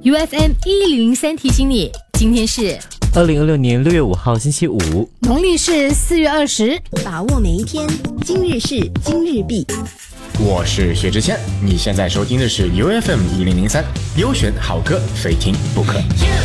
UFM 1003提醒你，今天是 2026年6月5号星期五， 农历是4月20， 把握每一天，今日事今日毕。 我是薛之谦，你现在收听的是 UFM 1003，优选好歌，非听不可。